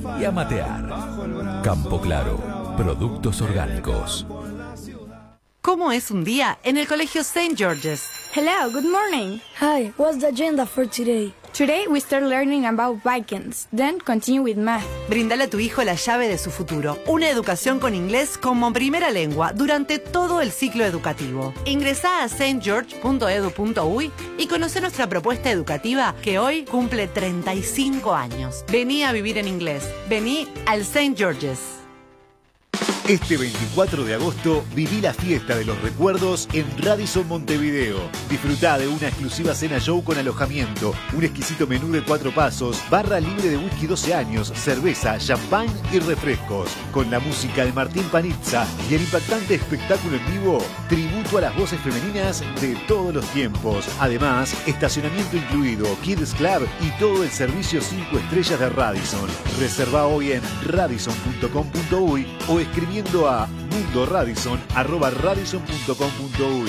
y a matear. Campo Claro, productos orgánicos. ¿Cómo es un día en el Colegio St. George's? Hello, good morning. Hi, what's the agenda for today? Today we start learning about Vikings, then continue with math. Brindale a tu hijo la llave de su futuro. Una educación con inglés como primera lengua durante todo el ciclo educativo. Ingresá a stgeorge.edu.uy y conoce nuestra propuesta educativa que hoy cumple 35 años. Vení a vivir en inglés. Vení al St. George's. Este 24 de agosto viví la fiesta de los recuerdos en Radisson Montevideo. Disfrutá de una exclusiva cena show con alojamiento, un exquisito menú de 4 pasos, barra libre de whisky 12 años, cerveza, champán y refrescos. Con la música de Martín Panizza y el impactante espectáculo en vivo, tributo a las voces femeninas de todos los tiempos. Además, estacionamiento incluido, Kids Club y todo el servicio 5 estrellas de Radisson. Reserva hoy en radisson.com.uy o escribiendo a mundoradisson@radisson.com.uy.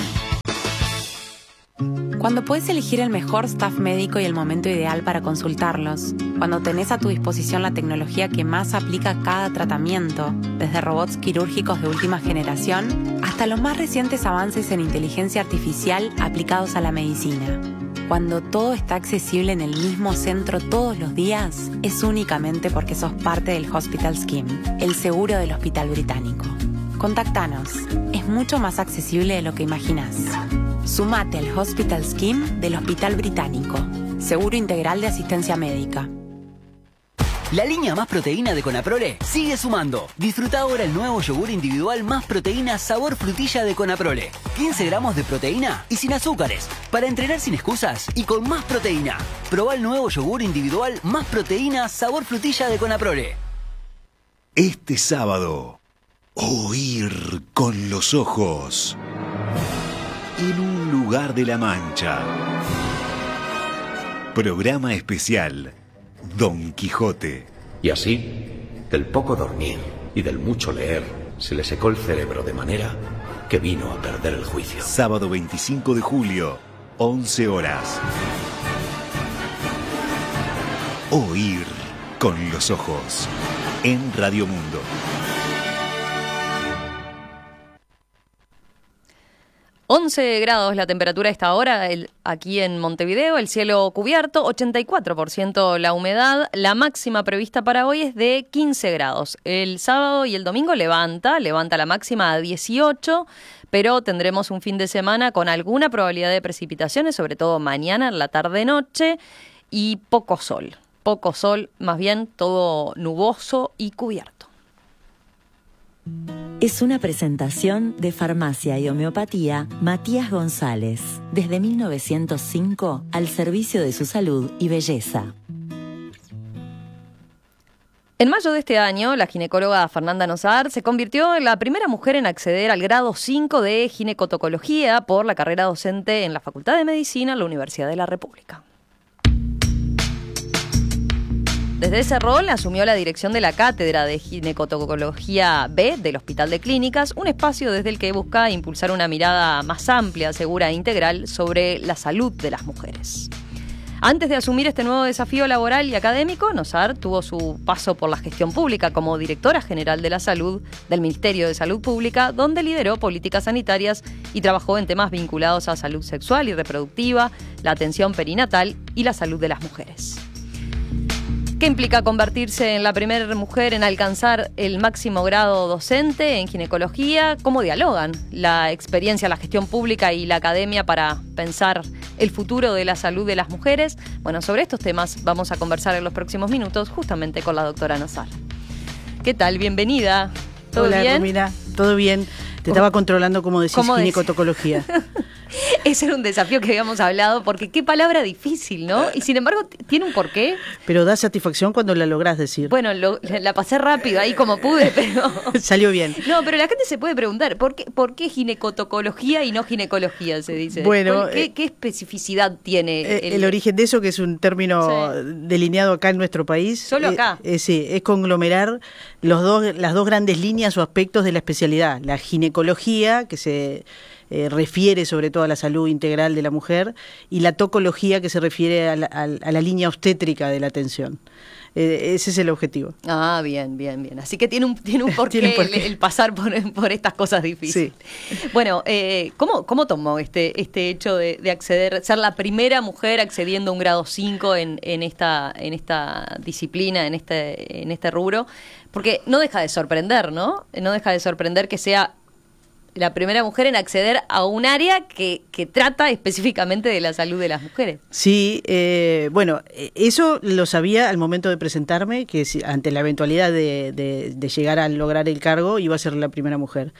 Cuando puedes elegir el mejor staff médico y el momento ideal para consultarlos. Cuando tenés a tu disposición la tecnología que más aplica a cada tratamiento, desde robots quirúrgicos de última generación hasta los más recientes avances en inteligencia artificial aplicados a la medicina. Cuando todo está accesible en el mismo centro todos los días, es únicamente porque sos parte del Hospital Scheme, el seguro del Hospital Británico. Contactanos. Es mucho más accesible de lo que imaginás. Sumate al Hospital Scheme del Hospital Británico. Seguro integral de asistencia médica. La línea Más Proteína de Conaprole sigue sumando. Disfruta ahora el nuevo yogur individual Más Proteína sabor frutilla de Conaprole. 15 gramos de proteína y sin azúcares. Para entrenar sin excusas y con más proteína. Probá el nuevo yogur individual Más Proteína sabor frutilla de Conaprole. Este sábado, oír con los ojos. En un lugar de la Mancha. Programa especial. Don Quijote. Y así, del poco dormir y del mucho leer, se le secó el cerebro de manera que vino a perder el juicio. Sábado 25 de julio, 11 horas. Oír con los ojos. En Radio Mundo. ...11 grados la temperatura a esta hora aquí en Montevideo, el cielo cubierto, 84% la humedad, la máxima prevista para hoy es de 15 grados. El sábado y el domingo levanta la máxima a 18, pero tendremos un fin de semana con alguna probabilidad de precipitaciones, sobre todo mañana, en la tarde-noche, y poco sol, más bien todo nuboso y cubierto. Es una presentación de Farmacia y Homeopatía Matías González, desde 1905 al servicio de su salud y belleza. En mayo de este año, la ginecóloga Fernanda Nosar se convirtió en la primera mujer en acceder al grado 5 de ginecotocología por la carrera docente en la Facultad de Medicina de la Universidad de la República. Desde ese rol asumió la dirección de la Cátedra de Ginecotocología B del Hospital de Clínicas, un espacio desde el que busca impulsar una mirada más amplia, segura e integral sobre la salud de las mujeres. Antes de asumir este nuevo desafío laboral y académico, Nosar tuvo su paso por la gestión pública como directora general de la salud del Ministerio de Salud Pública, donde lideró políticas sanitarias y trabajó en temas vinculados a salud sexual y reproductiva, la atención perinatal y la salud de las mujeres. ¿Qué implica convertirse en la primera mujer en alcanzar el máximo grado docente en ginecología? ¿Cómo dialogan la experiencia, la gestión pública y la academia para pensar el futuro de la salud de las mujeres? Bueno, sobre estos temas vamos a conversar en los próximos minutos justamente con la doctora Nosar. ¿Qué tal? Bienvenida. ¿Todo Hola, bien? Romina. Todo bien. Te estaba controlando como decís ginecotocología. Ese era un desafío que habíamos hablado, porque qué palabra difícil, ¿no? Y sin embargo, tiene un porqué. Pero da satisfacción cuando la lográs decir. Bueno, la pasé rápido ahí como pude, pero... Salió bien. No, pero la gente se puede preguntar, ¿por qué ginecotocología y no ginecología, se dice? Bueno... ¿Qué especificidad tiene? El origen de eso, que es un término delineado acá en nuestro país. ¿Solo acá? Sí, es conglomerar las dos grandes líneas o aspectos de la especialidad. La ginecología, que se... refiere sobre todo a la salud integral de la mujer, y la tocología, que se refiere a la línea obstétrica de la atención. Ese es el objetivo. Ah, bien. Así que tiene un porqué el pasar por estas cosas difíciles. Sí. Bueno, ¿cómo tomó este hecho de acceder, ser la primera mujer accediendo a un grado 5 en esta disciplina, en este rubro? Porque no deja de sorprender, ¿no? No deja de sorprender que sea la primera mujer en acceder a un área que trata específicamente de la salud de las mujeres. Sí, bueno, eso lo sabía al momento de presentarme, que ante la eventualidad de llegar a lograr el cargo iba a ser la primera mujer.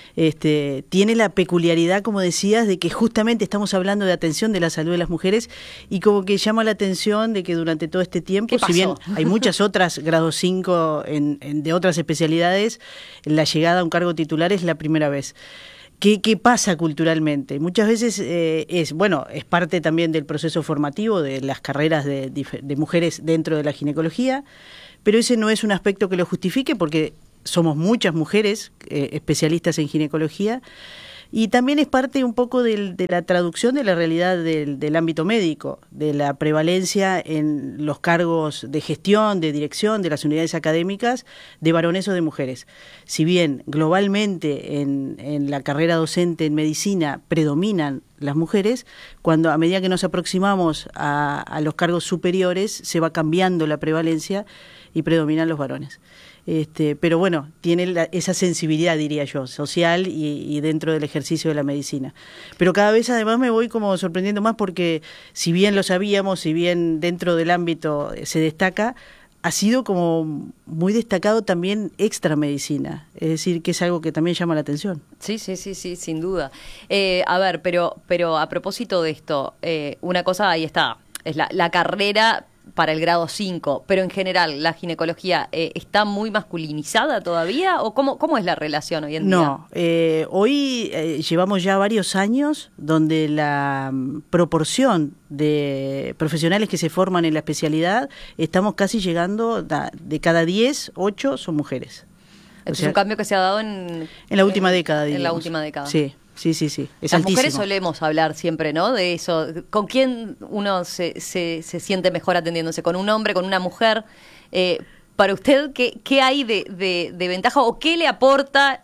Tiene la peculiaridad, como decías, de que justamente estamos hablando de atención de la salud de las mujeres y como que llama la atención de que durante todo este tiempo, si bien hay muchas otras grado 5 de otras especialidades, la llegada a un cargo titular es la primera vez. ¿Qué pasa culturalmente? Muchas veces es parte también del proceso formativo de las carreras de mujeres dentro de la ginecología, pero ese no es un aspecto que lo justifique porque somos muchas mujeres especialistas en ginecología y también es parte un poco de la traducción de la realidad del ámbito médico, de la prevalencia en los cargos de gestión, de dirección de las unidades académicas de varones o de mujeres. Si bien globalmente en la carrera docente en medicina predominan las mujeres, cuando a medida que nos aproximamos a los cargos superiores se va cambiando la prevalencia y predominan los varones. Pero bueno, tiene esa sensibilidad, diría yo, social y dentro del ejercicio de la medicina. Pero cada vez además me voy como sorprendiendo más porque si bien lo sabíamos, si bien dentro del ámbito se destaca, ha sido como muy destacado también extramedicina, es decir, que es algo que también llama la atención. Sí, sin duda. A ver, pero a propósito de esto, una cosa ahí está, es la carrera para el grado 5, pero en general la ginecología ¿está muy masculinizada todavía o cómo es la relación hoy en día? No, hoy llevamos ya varios años donde la proporción de profesionales que se forman en la especialidad estamos casi llegando, de cada 10, 8 son mujeres. Es un cambio que se ha dado en la última década, digamos. En la última década. Sí. Sí. Las mujeres solemos hablar siempre, ¿no? De eso. ¿Con quién uno se siente mejor atendiéndose? ¿Con un hombre, con una mujer? Para usted, ¿qué hay de ventaja o qué le aporta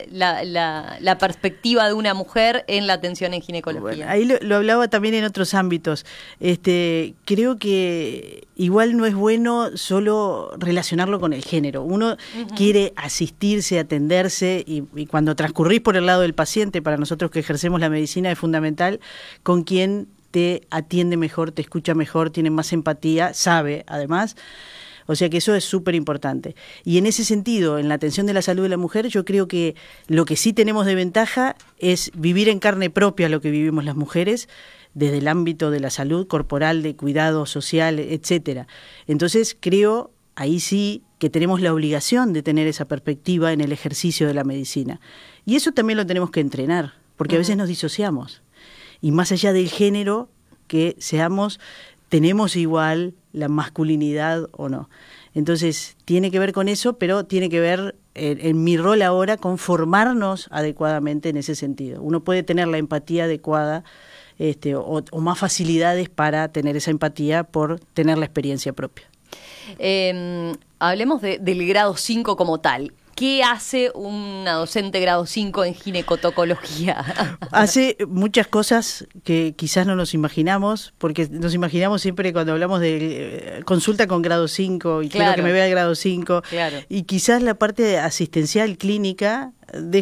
la perspectiva de una mujer en la atención en ginecología? Bueno, ahí lo hablaba también en otros ámbitos. Creo que igual no es bueno solo relacionarlo con el género. Uno quiere asistirse, atenderse y cuando transcurrís por el lado del paciente, para nosotros que ejercemos la medicina es fundamental con quien te atiende mejor, te escucha mejor, tiene más empatía, sabe además. O sea que eso es súper importante. Y en ese sentido, en la atención de la salud de la mujer, yo creo que lo que sí tenemos de ventaja es vivir en carne propia lo que vivimos las mujeres, desde el ámbito de la salud corporal, de cuidado social, etcétera. Entonces creo, ahí sí, que tenemos la obligación de tener esa perspectiva en el ejercicio de la medicina. Y eso también lo tenemos que entrenar, porque a veces nos disociamos. Y más allá del género, que tenemos igual la masculinidad o no. Entonces, tiene que ver con eso, pero tiene que ver, en mi rol ahora, con formarnos adecuadamente en ese sentido. Uno puede tener la empatía adecuada o más facilidades para tener esa empatía por tener la experiencia propia. Hablemos del grado 5 como tal. ¿Qué hace una docente grado 5 en ginecotocología? Hace muchas cosas que quizás no nos imaginamos, porque nos imaginamos siempre cuando hablamos de consulta con grado 5 y quiero que me vea el grado 5. Claro. Y quizás la parte asistencial clínica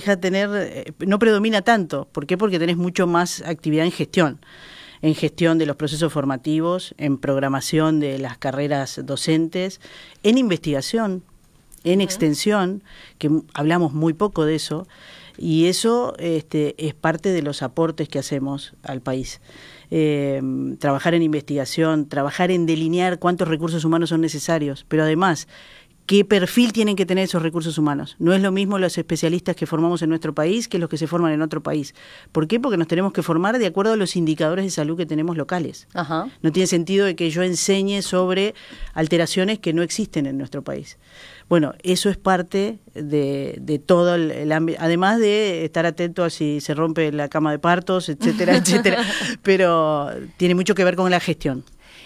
no predomina tanto. ¿Por qué? Porque tenés mucho más actividad en gestión de los procesos formativos, en programación de las carreras docentes, en investigación, en extensión, que hablamos muy poco de eso, y eso es parte de los aportes que hacemos al país. Trabajar en investigación, trabajar en delinear cuántos recursos humanos son necesarios, pero además, ¿qué perfil tienen que tener esos recursos humanos? No es lo mismo los especialistas que formamos en nuestro país que los que se forman en otro país. ¿Por qué? Porque nos tenemos que formar de acuerdo a los indicadores de salud que tenemos locales. Ajá. No tiene sentido de que yo enseñe sobre alteraciones que no existen en nuestro país. Bueno, eso es parte de todo el ámbito, además de estar atento a si se rompe la cama de partos, etcétera, etcétera, pero tiene mucho que ver con la gestión.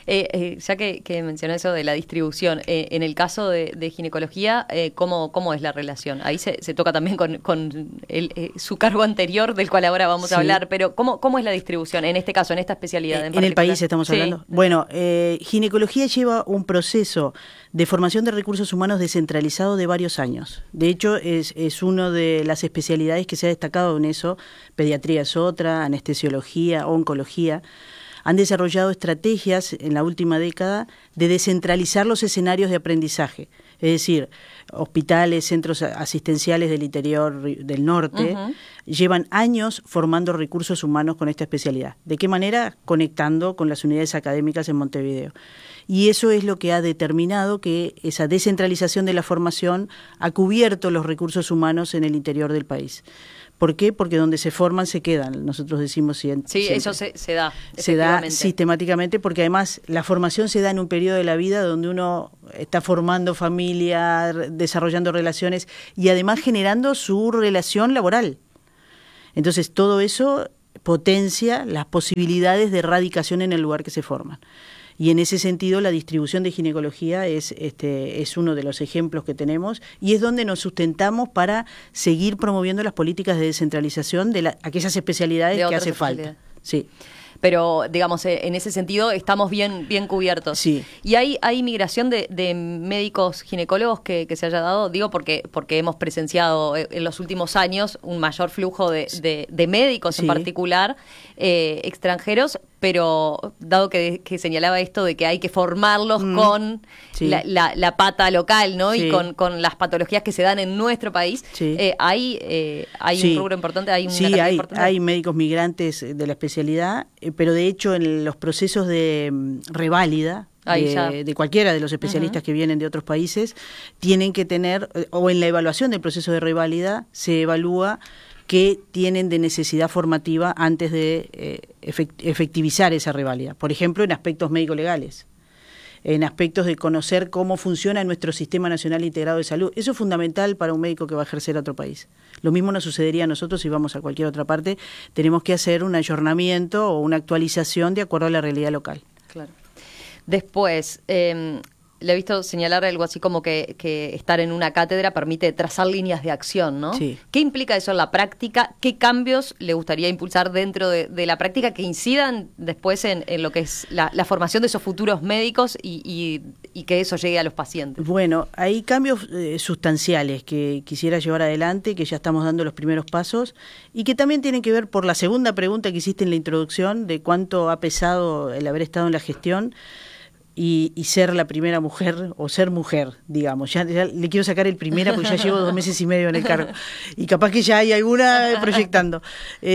Ya que mencionó eso de la distribución, en el caso de ginecología, ¿cómo es la relación? Ahí se toca también con su cargo anterior, del cual ahora vamos a hablar, pero ¿cómo es la distribución en este caso, en esta especialidad? En el país estamos hablando. Bueno, ginecología lleva un proceso de formación de recursos humanos descentralizado de varios años. De hecho, es una de las especialidades que se ha destacado en eso. Pediatría es otra, anestesiología, oncología. Han desarrollado estrategias en la última década de descentralizar los escenarios de aprendizaje. Es decir, hospitales, centros asistenciales del interior del norte, llevan años formando recursos humanos con esta especialidad. ¿De qué manera? Conectando con las unidades académicas en Montevideo. Y eso es lo que ha determinado que esa descentralización de la formación ha cubierto los recursos humanos en el interior del país. ¿Por qué? Porque donde se forman se quedan, nosotros decimos siempre. Sí, eso se da. Se da sistemáticamente porque además la formación se da en un periodo de la vida donde uno está formando familia, desarrollando relaciones y además generando su relación laboral. Entonces todo eso potencia las posibilidades de erradicación en el lugar que se forman. Y en ese sentido la distribución de ginecología es uno de los ejemplos que tenemos y es donde nos sustentamos para seguir promoviendo las políticas de descentralización de aquellas especialidades que hace falta. Sí. Pero, digamos, en ese sentido estamos bien cubiertos. Sí. ¿Y hay migración de médicos ginecólogos que se haya dado? Digo, porque hemos presenciado en los últimos años un mayor flujo de médicos en particular, extranjeros, pero dado que señalaba esto de que hay que formarlos con la pata local, ¿no? Y con las patologías que se dan en nuestro país, hay un rubro importante, hay una cantidad importante. Hay médicos migrantes de la especialidad, pero de hecho en los procesos de reválida de cualquiera de los especialistas que vienen de otros países, tienen que tener, o en la evaluación del proceso de reválida, se evalúa que tienen de necesidad formativa antes de efectivizar esa reválida. Por ejemplo, en aspectos médico-legales, en aspectos de conocer cómo funciona nuestro Sistema Nacional Integrado de Salud. Eso es fundamental para un médico que va a ejercer a otro país. Lo mismo nos sucedería a nosotros si vamos a cualquier otra parte. Tenemos que hacer un ayornamiento o una actualización de acuerdo a la realidad local. Claro. Después, le he visto señalar algo así como que estar en una cátedra permite trazar líneas de acción, ¿no? Sí. ¿Qué implica eso en la práctica? ¿Qué cambios le gustaría impulsar dentro de la práctica que incidan después en lo que es la formación de esos futuros médicos y que eso llegue a los pacientes? Bueno, hay cambios sustanciales que quisiera llevar adelante, que ya estamos dando los primeros pasos y que también tienen que ver por la segunda pregunta que hiciste en la introducción de cuánto ha pesado el haber estado en la gestión. Y ser la primera mujer, o ser mujer, digamos. Ya le quiero sacar el primera porque ya llevo 2 meses y medio en el cargo. Y capaz que ya hay alguna proyectando.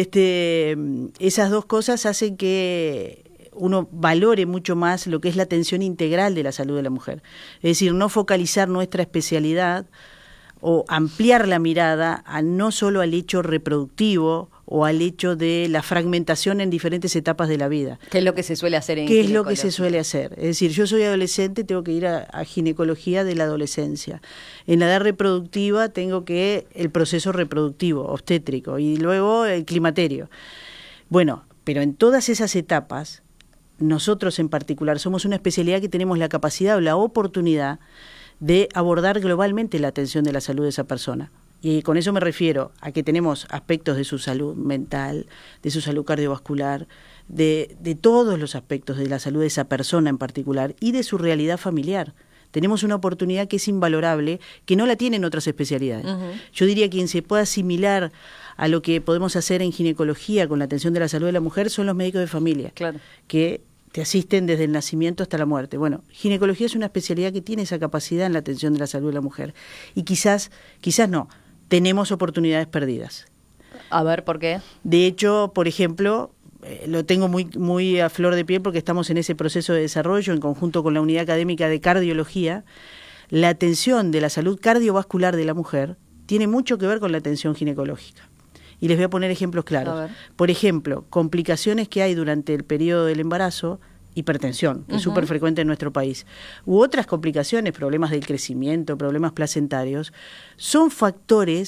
Esas dos cosas hacen que uno valore mucho más lo que es la atención integral de la salud de la mujer. Es decir, no focalizar nuestra especialidad o ampliar la mirada a no solo al hecho reproductivo o al hecho de la fragmentación en diferentes etapas de la vida. ¿Qué es lo que se suele hacer en ginecología? ¿Qué es lo que se suele hacer? Es decir, yo soy adolescente, tengo que ir a ginecología de la adolescencia. En la edad reproductiva tengo que el proceso reproductivo, obstétrico, y luego el climaterio. Bueno, pero en todas esas etapas, nosotros en particular somos una especialidad que tenemos la capacidad o la oportunidad de abordar globalmente la atención de la salud de esa persona. Y con eso me refiero a que tenemos aspectos de su salud mental, de su salud cardiovascular, de todos los aspectos de la salud de esa persona en particular y de su realidad familiar. Tenemos una oportunidad que es invalorable, que no la tienen otras especialidades. Yo diría que quien se pueda asimilar a lo que podemos hacer en ginecología con la atención de la salud de la mujer son los médicos de familia, que te asisten desde el nacimiento hasta la muerte. Bueno, ginecología es una especialidad que tiene esa capacidad en la atención de la salud de la mujer. Y quizás no, tenemos oportunidades perdidas. A ver, ¿por qué? De hecho, por ejemplo, lo tengo muy a flor de piel porque estamos en ese proceso de desarrollo en conjunto con la Unidad Académica de Cardiología. La atención de la salud cardiovascular de la mujer tiene mucho que ver con la atención ginecológica. Y les voy a poner ejemplos claros. Por ejemplo, complicaciones que hay durante el periodo del embarazo, hipertensión, que es súper frecuente en nuestro país, u otras complicaciones, problemas del crecimiento, problemas placentarios, son factores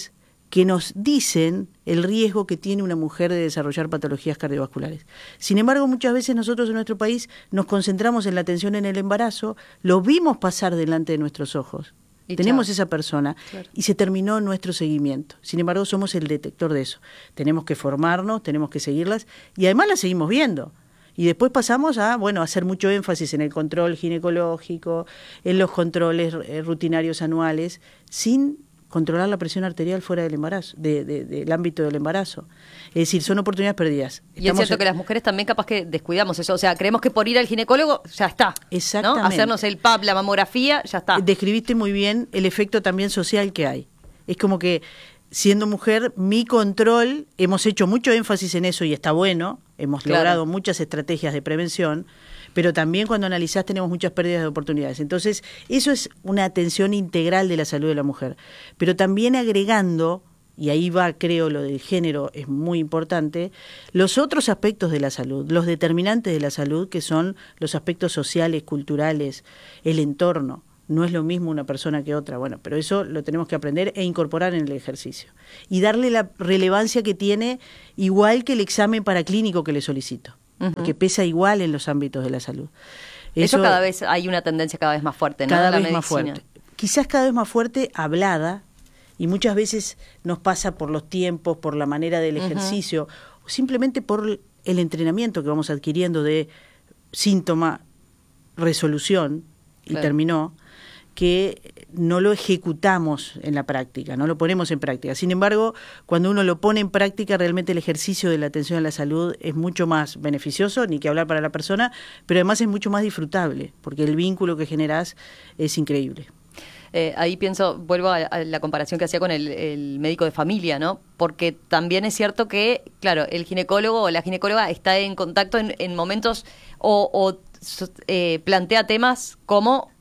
que nos dicen el riesgo que tiene una mujer de desarrollar patologías cardiovasculares. Sin embargo, muchas veces nosotros en nuestro país nos concentramos en la atención en el embarazo, lo vimos pasar delante de nuestros ojos. Y tenemos esa persona, claro, y se terminó nuestro seguimiento. Sin embargo, somos el detector de eso. Tenemos que formarnos, tenemos que seguirlas y además las seguimos viendo. Y después pasamos a, hacer mucho énfasis en el control ginecológico, en los controles rutinarios anuales, sin controlar la presión arterial fuera del embarazo, del ámbito del embarazo. Es decir, son oportunidades perdidas. Y es cierto que las mujeres también capaz que descuidamos eso, o sea, creemos que por ir al ginecólogo ya está. Exactamente. ¿No? Hacernos el PAP, la mamografía, ya está. Describiste muy bien el efecto también social que hay. Es como que, siendo mujer, mi control, hemos hecho mucho énfasis en eso y está bueno, hemos logrado muchas estrategias de prevención, pero también cuando analizás tenemos muchas pérdidas de oportunidades. Entonces, eso es una atención integral de la salud de la mujer. Pero también agregando, y ahí va, creo, lo del género es muy importante, los otros aspectos de la salud, los determinantes de la salud, que son los aspectos sociales, culturales, el entorno. No es lo mismo una persona que otra, pero eso lo tenemos que aprender e incorporar en el ejercicio. Y darle la relevancia que tiene, igual que el examen paraclínico que le solicito. Que pesa igual en los ámbitos de la salud. Eso cada vez hay una tendencia cada vez más fuerte, ¿no? Cada vez más fuerte. Quizás cada vez más fuerte hablada, y muchas veces nos pasa por los tiempos, por la manera del ejercicio, o simplemente por el entrenamiento que vamos adquiriendo de síntoma, resolución, y terminó, que no lo ejecutamos en la práctica, no lo ponemos en práctica. Sin embargo, cuando uno lo pone en práctica, realmente el ejercicio de la atención a la salud es mucho más beneficioso, ni que hablar para la persona, pero además es mucho más disfrutable, porque el vínculo que generás es increíble. Ahí vuelvo a la comparación que hacía con el médico de familia, ¿no? Porque también es cierto que, claro, el ginecólogo o la ginecóloga está en contacto en momentos o plantea temas como,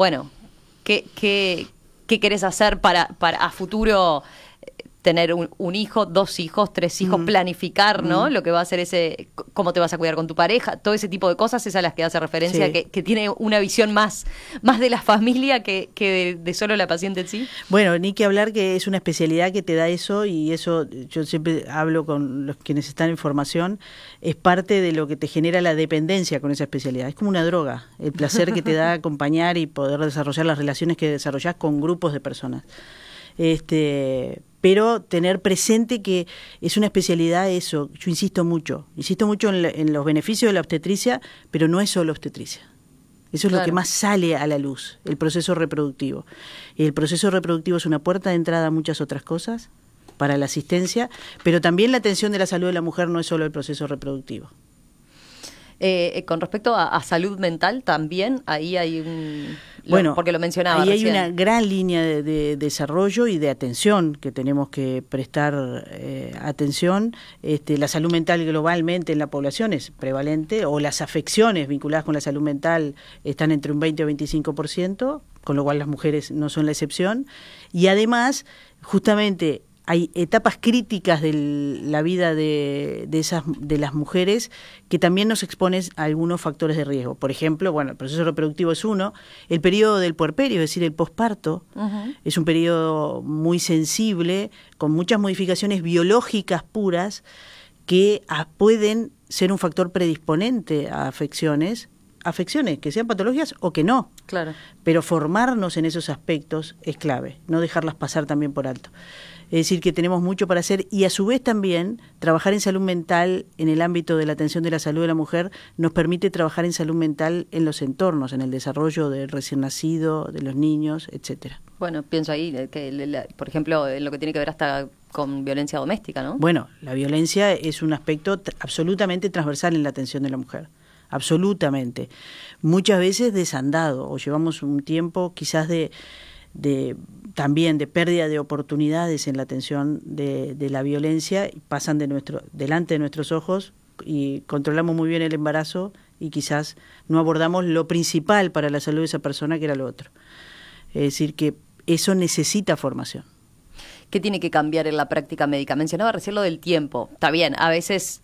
¿qué querés hacer para a futuro tener un hijo, 2 hijos, 3 hijos, planificar, ¿no? Lo que va a hacer cómo te vas a cuidar con tu pareja, todo ese tipo de cosas, es a las que hace referencia, que tiene una visión más de la familia que de solo la paciente en sí. Bueno, ni que hablar que es una especialidad que te da eso, y eso yo siempre hablo con los quienes están en formación, es parte de lo que te genera la dependencia con esa especialidad. Es como una droga, el placer que te da acompañar y poder desarrollar las relaciones que desarrollás con grupos de personas. Pero tener presente que es una especialidad eso, yo insisto mucho en los beneficios de la obstetricia, pero no es solo obstetricia. Eso es lo que más sale a la luz, el proceso reproductivo. El proceso reproductivo es una puerta de entrada a muchas otras cosas para la asistencia, pero también la atención de la salud de la mujer no es solo el proceso reproductivo. Con respecto a salud mental, también ahí hay porque lo mencionaba ahí recién. Hay una gran línea de desarrollo y de atención que tenemos que prestar atención. La salud mental globalmente en la población es prevalente, o las afecciones vinculadas con la salud mental están entre un 20 o 25%, con lo cual las mujeres no son la excepción. Y además, justamente, hay etapas críticas de la vida de las mujeres que también nos exponen a algunos factores de riesgo. Por ejemplo, el proceso reproductivo es uno, el periodo del puerperio, es decir, el posparto, es un periodo muy sensible, con muchas modificaciones biológicas puras que pueden ser un factor predisponente a afecciones que sean patologías o que no. Claro. Pero formarnos en esos aspectos es clave, no dejarlas pasar también por alto. Es decir, que tenemos mucho para hacer, y a su vez también trabajar en salud mental en el ámbito de la atención de la salud de la mujer nos permite trabajar en salud mental en los entornos, en el desarrollo del recién nacido, de los niños, etcétera. Bueno, pienso ahí que, por ejemplo, en lo que tiene que ver hasta con violencia doméstica, ¿no? Bueno, la violencia es un aspecto absolutamente transversal en la atención de la mujer. Absolutamente. Muchas veces desandado, o llevamos un tiempo quizás también de pérdida de oportunidades en la atención de la violencia, y pasan delante de nuestros ojos, y controlamos muy bien el embarazo y quizás no abordamos lo principal para la salud de esa persona, que era lo otro. Es decir, que eso necesita formación. ¿Qué tiene que cambiar en la práctica médica? Mencionaba recién lo del tiempo. Está bien, a veces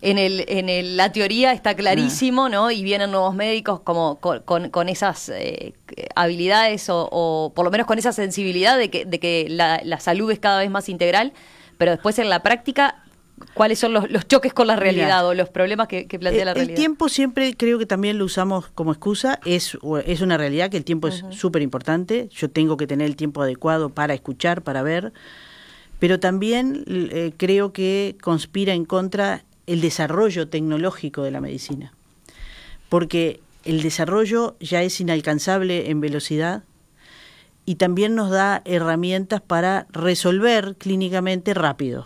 la teoría está clarísimo, ¿no? Y vienen nuevos médicos como con esas habilidades o por lo menos con esa sensibilidad de que la salud es cada vez más integral, pero después en la práctica, ¿cuáles son los choques con la realidad o los problemas que plantea la realidad? El tiempo siempre creo que también lo usamos como excusa. Es una realidad que el tiempo es súper importante. Yo tengo que tener el tiempo adecuado para escuchar, para ver. Pero también creo que conspira en contra el desarrollo tecnológico de la medicina. Porque el desarrollo ya es inalcanzable en velocidad y también nos da herramientas para resolver clínicamente rápido.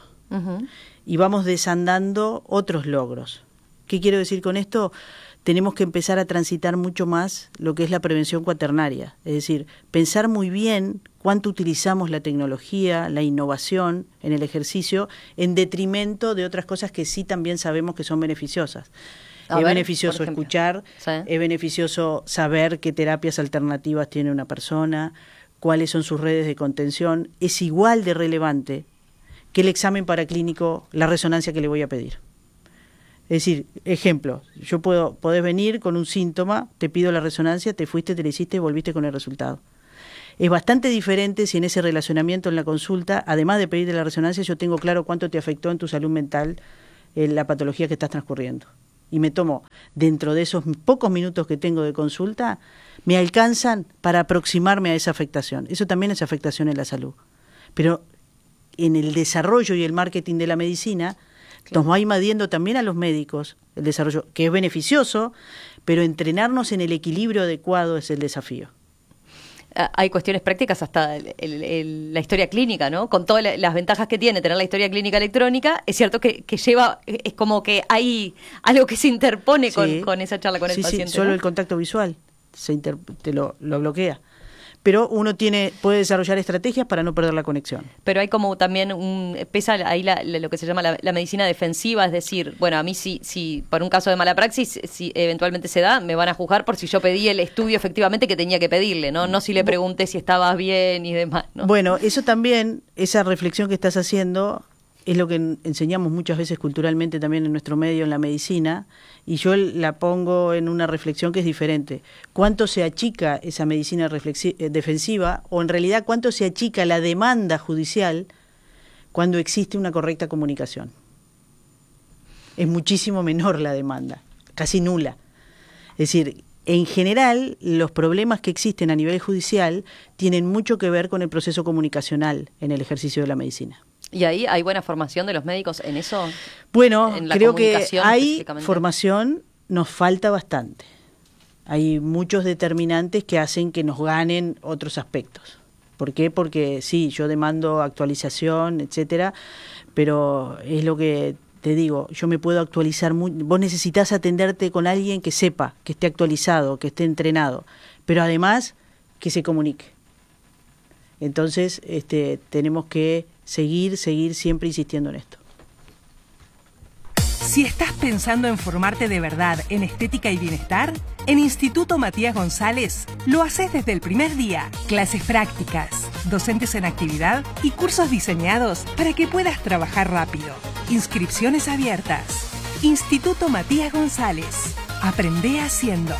Y vamos desandando otros logros. ¿Qué quiero decir con esto? Tenemos que empezar a transitar mucho más lo que es la prevención cuaternaria, es decir, pensar muy bien cuánto utilizamos la tecnología, la innovación en el ejercicio, en detrimento de otras cosas que sí también sabemos que son beneficiosas. Es beneficioso escuchar, es beneficioso saber qué terapias alternativas tiene una persona, cuáles son sus redes de contención. Es igual de relevante que el examen paraclínico, la resonancia que le voy a pedir. Es decir, ejemplo, podés venir con un síntoma, te pido la resonancia, te fuiste, te la hiciste y volviste con el resultado. Es bastante diferente si en ese relacionamiento en la consulta, además de pedirte la resonancia, yo tengo claro cuánto te afectó en tu salud mental la patología que estás transcurriendo. Y me tomo, dentro de esos pocos minutos que tengo de consulta, me alcanzan para aproximarme a esa afectación. Eso también es afectación en la salud. Pero en el desarrollo y el marketing de la medicina, nos va invadiendo también a los médicos el desarrollo, que es beneficioso, pero entrenarnos en el equilibrio adecuado es el desafío. Hay cuestiones prácticas hasta la historia clínica, ¿no? Con todas las ventajas que tiene tener la historia clínica electrónica, es cierto que lleva, es como que hay algo que se interpone con esa charla con el paciente. Sí, solo ¿no? el contacto visual te lo bloquea. Pero uno puede desarrollar estrategias para no perder la conexión. Pero hay como también pesa ahí lo que se llama la medicina defensiva, es decir, bueno, a mí si por un caso de mala praxis, si eventualmente se da, me van a juzgar por si yo pedí el estudio efectivamente que tenía que pedirle, ¿no? No si le pregunté si estaba bien y demás, ¿no? Bueno, eso también, esa reflexión que estás haciendo, es lo que enseñamos muchas veces culturalmente también en nuestro medio, en la medicina, y yo la pongo en una reflexión que es diferente. ¿Cuánto se achica esa medicina defensiva, o en realidad cuánto se achica la demanda judicial cuando existe una correcta comunicación? Es muchísimo menor la demanda, casi nula. Es decir, en general, los problemas que existen a nivel judicial tienen mucho que ver con el proceso comunicacional en el ejercicio de la medicina. ¿Y ahí hay buena formación de los médicos en eso? Bueno, creo que hay formación, nos falta bastante. Hay muchos determinantes que hacen que nos ganen otros aspectos. ¿Por qué? Porque sí, yo demando actualización, etcétera, pero es lo que te digo, yo me puedo actualizar vos necesitas atenderte con alguien que sepa, que esté actualizado, que esté entrenado, pero además que se comunique. Entonces, tenemos que seguir siempre insistiendo en esto. Si estás pensando en formarte de verdad en estética y bienestar, en Instituto Matías González lo haces desde el primer día. Clases prácticas, docentes en actividad y cursos diseñados para que puedas trabajar rápido. Inscripciones abiertas. Instituto Matías González. Aprende haciendo.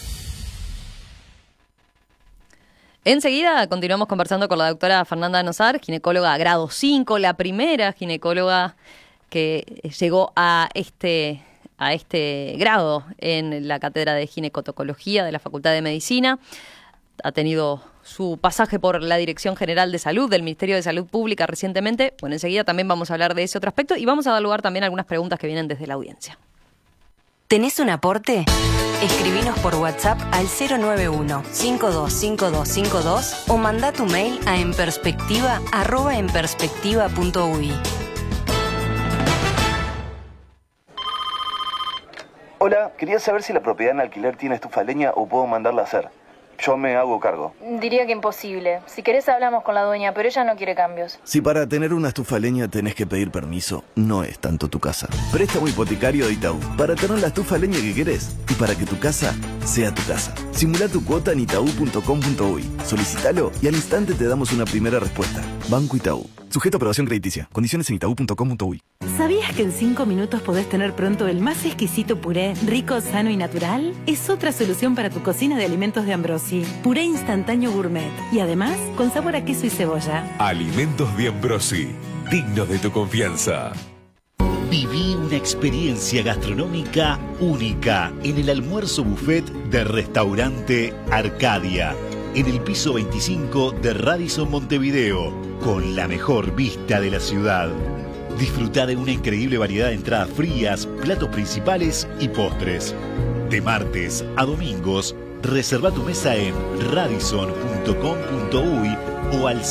Enseguida continuamos conversando con la doctora Fernanda Nosar, ginecóloga grado 5, la primera ginecóloga que llegó a este grado en la cátedra de ginecotocología de la Facultad de Medicina. Ha tenido su pasaje por la Dirección General de Salud del Ministerio de Salud Pública recientemente. Bueno, enseguida también vamos a hablar de ese otro aspecto y vamos a dar lugar también a algunas preguntas que vienen desde la audiencia. ¿Tenés un aporte? Escribinos por WhatsApp al 091-525252 o mandá tu mail a enperspectiva@enperspectiva.ui. Hola, quería saber si la propiedad en alquiler tiene estufa de leña o puedo mandarla a hacer. Yo me hago cargo. Diría que imposible. Si querés hablamos con la dueña, pero ella no quiere cambios. Si para tener una estufa de leña tenés que pedir permiso, no es tanto tu casa. Préstamo hipotecario de Itaú, para tener la estufa de leña que querés y para que tu casa sea tu casa. Simulá tu cuota en itaú.com.uy, solicítalo y al instante te damos una primera respuesta. Banco Itaú. Sujeto a aprobación crediticia. Condiciones en itaú.com.uy. ¿Sabías que en 5 minutos podés tener pronto el más exquisito puré, rico, sano y natural? Es otra solución para tu cocina de alimentos de Ambrosi. Puré instantáneo gourmet. Y además, con sabor a queso y cebolla. Alimentos de Ambrosi. Dignos de tu confianza. Viví una experiencia gastronómica única en el almuerzo buffet del restaurante Arcadia, en el piso 25 de Radisson Montevideo, con la mejor vista de la ciudad. Disfruta de una increíble variedad de entradas frías, platos principales y postres. De martes a domingos, reserva tu mesa en radisson.com.uy o al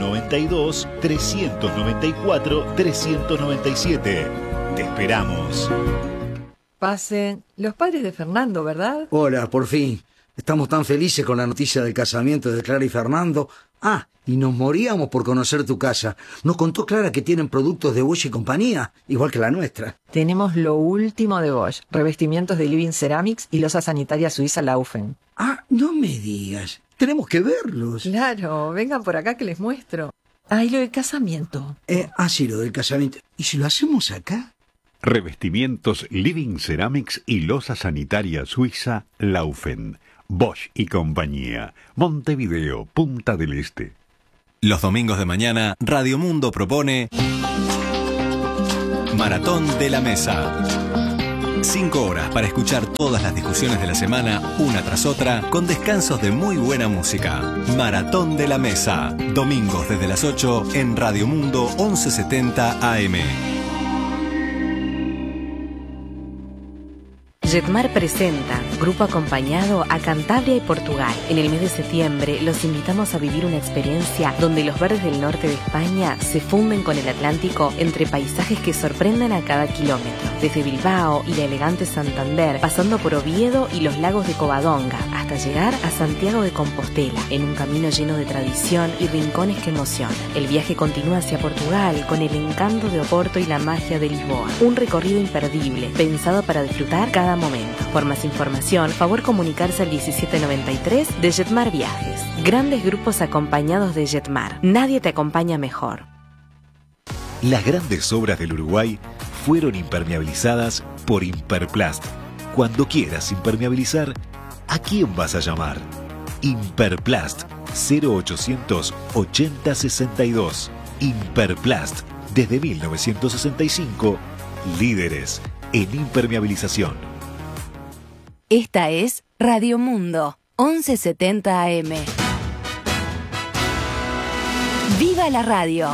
092-394-397. Te esperamos. Pasen. Los padres de Fernando, ¿verdad? Hola, por fin. Estamos tan felices con la noticia del casamiento de Clara y Fernando. Ah, y nos moríamos por conocer tu casa. Nos contó Clara que tienen productos de Bosch y compañía, igual que la nuestra. Tenemos lo último de Bosch. Revestimientos de Living Ceramics y losa sanitaria suiza Laufen. Ah, no me digas. Tenemos que verlos. Claro, vengan por acá que les muestro. Ah, y lo del casamiento. Sí, lo del casamiento. ¿Y si lo hacemos acá? Revestimientos Living Ceramics y losa sanitaria suiza Laufen. Bosch y compañía. Montevideo, Punta del Este. Los domingos de mañana, Radio Mundo propone Maratón de la Mesa. 5 horas para escuchar todas las discusiones de la semana, una tras otra, con descansos de muy buena música. Maratón de la Mesa. Domingos desde las 8 en Radio Mundo 1170 AM. Jetmar presenta Grupo Acompañado a Cantabria y Portugal. En el mes de septiembre los invitamos a vivir una experiencia donde los verdes del norte de España se funden con el Atlántico entre paisajes que sorprenden a cada kilómetro. Desde Bilbao y la elegante Santander, pasando por Oviedo y los lagos de Covadonga, hasta llegar a Santiago de Compostela, en un camino lleno de tradición y rincones que emocionan. El viaje continúa hacia Portugal con el encanto de Oporto y la magia de Lisboa. Un recorrido imperdible, pensado para disfrutar cada momento. Por más información, favor comunicarse al 1793 de Jetmar Viajes. Grandes grupos acompañados de Jetmar. Nadie te acompaña mejor. Las grandes obras del Uruguay fueron impermeabilizadas por Imperplast. Cuando quieras impermeabilizar, ¿a quién vas a llamar? Imperplast 0800 8062. Imperplast, desde 1965, líderes en impermeabilización. Esta es Radio Mundo 1170 AM. ¡Viva la radio!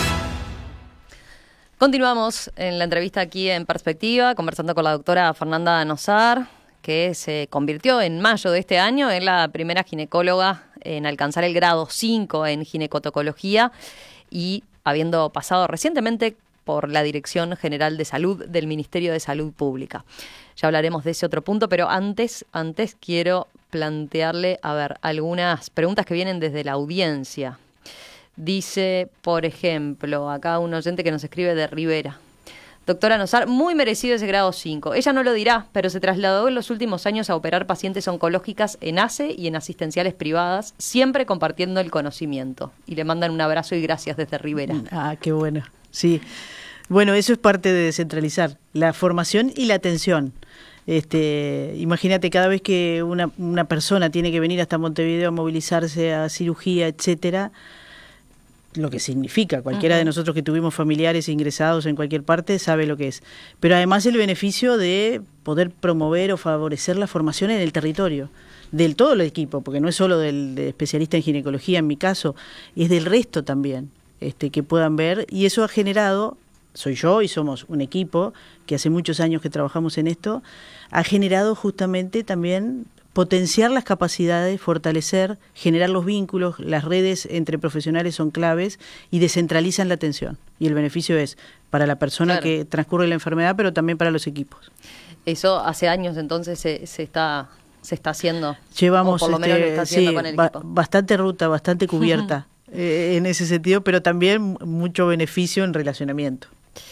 Continuamos en la entrevista aquí en Perspectiva, conversando con la doctora Fernanda Nosar, que se convirtió en mayo de este año en la primera ginecóloga en alcanzar el grado 5 en ginecotocología y habiendo pasado recientemente por la Dirección General de Salud del Ministerio de Salud Pública. Ya hablaremos de ese otro punto, pero antes quiero plantearle, algunas preguntas que vienen desde la audiencia. Dice, por ejemplo, acá un oyente que nos escribe de Rivera. Doctora Nosar, muy merecido ese grado 5. Ella no lo dirá, pero se trasladó en los últimos años a operar pacientes oncológicas en ACE y en asistenciales privadas, siempre compartiendo el conocimiento. Y le mandan un abrazo y gracias desde Rivera. Ah, qué bueno. Sí. Bueno, eso es parte de descentralizar, la formación y la atención. Imagínate, cada vez que una persona tiene que venir hasta Montevideo a movilizarse a cirugía, etcétera, lo que significa, cualquiera de nosotros que tuvimos familiares ingresados en cualquier parte sabe lo que es. Pero además el beneficio de poder promover o favorecer la formación en el territorio, del todo el equipo, porque no es solo del especialista en ginecología en mi caso, es del resto también, que puedan ver, y eso ha generado, soy yo y somos un equipo que hace muchos años que trabajamos en esto, ha generado justamente también potenciar las capacidades, fortalecer, generar los vínculos, las redes entre profesionales son claves y descentralizan la atención. Y el beneficio es para la persona que transcurre la enfermedad, pero también para los equipos. Eso hace años entonces se está haciendo. Llevamos, o por lo menos lo está haciendo con el equipo. Bastante ruta, bastante cubierta en ese sentido, pero también mucho beneficio en relacionamiento.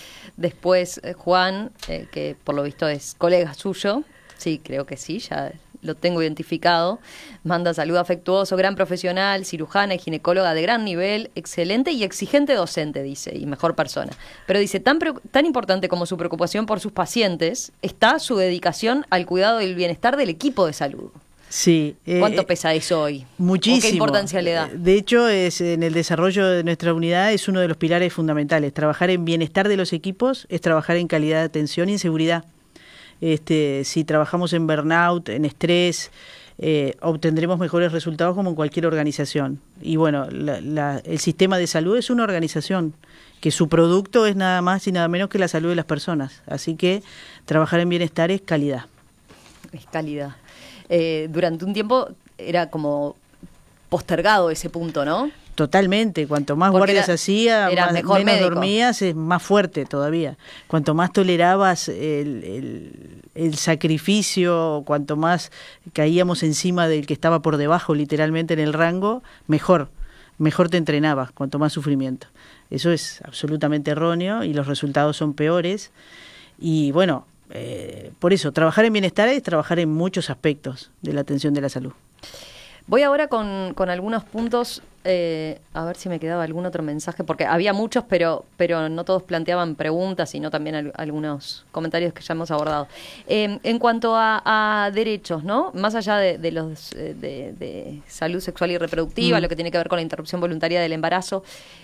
Después Juan, que por lo visto es colega suyo. Sí, creo que sí, ya lo tengo identificado. Manda saludo afectuoso, gran profesional, cirujana y ginecóloga de gran nivel, excelente y exigente docente, dice, y mejor persona. Pero dice, tan importante como su preocupación por sus pacientes, está su dedicación al cuidado del bienestar del equipo de salud. Sí. ¿Cuánto pesa eso hoy? Muchísimo. ¿O qué importancia le da? De hecho, en el desarrollo de nuestra unidad es uno de los pilares fundamentales. Trabajar en bienestar de los equipos es trabajar en calidad de atención y en seguridad. Si trabajamos en burnout, en estrés, obtendremos mejores resultados como en cualquier organización. Y bueno, el sistema de salud es una organización que su producto es nada más y nada menos que la salud de las personas. Así que trabajar en bienestar es calidad. Es calidad. Durante un tiempo era como postergado ese punto, ¿no? Totalmente, cuanto más guardias hacía, menos médico. dormías, es más fuerte todavía. Cuanto más tolerabas el sacrificio, cuanto más caíamos encima del que estaba por debajo, literalmente en el rango, mejor te entrenabas, cuanto más sufrimiento. Eso es absolutamente erróneo y los resultados son peores. Y bueno, por eso, trabajar en bienestar es trabajar en muchos aspectos de la atención de la salud. Voy ahora con algunos puntos, a ver si me quedaba algún otro mensaje, porque había muchos, pero no todos planteaban preguntas, sino también algunos comentarios que ya hemos abordado. En cuanto a derechos, ¿no? Más allá de los de salud sexual y reproductiva, lo que tiene que ver con la interrupción voluntaria del embarazo,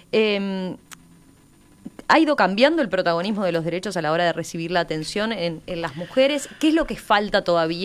¿ha ido cambiando el protagonismo de los derechos a la hora de recibir la atención en las mujeres? ¿Qué es lo que falta todavía